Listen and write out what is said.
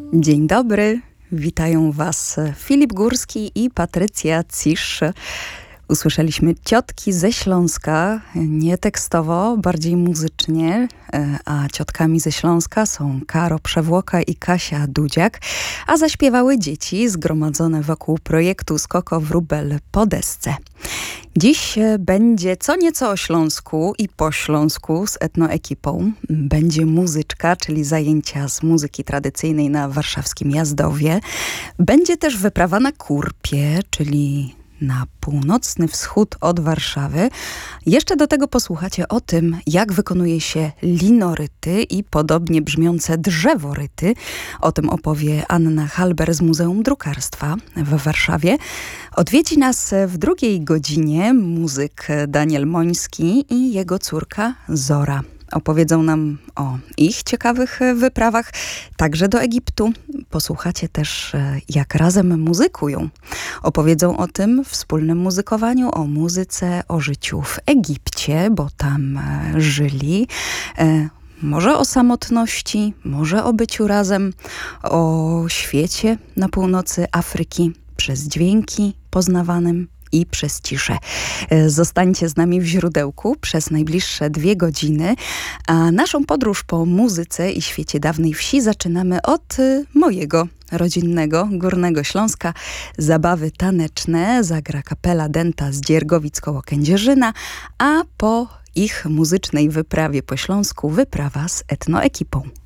Dzień dobry, witają Was Filip Górski i Patrycja Cisz. Usłyszeliśmy ciotki ze Śląska, nie tekstowo, bardziej muzycznie, a ciotkami ze Śląska są Karo Przewłoka i Kasia Dudziak, a zaśpiewały dzieci zgromadzone wokół projektu Skoko Wróbel po desce. Dziś będzie co nieco o Śląsku i po Śląsku z etnoekipą. Będzie muzyczka, czyli zajęcia z muzyki tradycyjnej na warszawskim Jazdowie. Będzie też wyprawa na Kurpie, czyli na północny wschód od Warszawy. Jeszcze do tego posłuchacie o tym, jak wykonuje się linoryty i podobnie brzmiące drzeworyty. O tym opowie Anna Halber z Muzeum Drukarstwa w Warszawie. Odwiedzi nas w drugiej godzinie muzyk Daniel Moński i jego córka Zora. Opowiedzą nam o ich ciekawych wyprawach, także do Egiptu. Posłuchacie też, jak razem muzykują. Opowiedzą o tym wspólnym muzykowaniu, o muzyce, o życiu w Egipcie, bo tam żyli. Może o samotności, może o byciu razem, o świecie na północy Afryki, przez dźwięki poznawanym i przez ciszę. Zostańcie z nami w źródełku przez najbliższe 2 godziny, a naszą podróż po muzyce i świecie dawnej wsi zaczynamy od mojego rodzinnego Górnego Śląska. Zabawy taneczne zagra kapela Denta z Dziergowic koło Kędzierzyna, a po ich muzycznej wyprawie po Śląsku wyprawa z etnoekipą.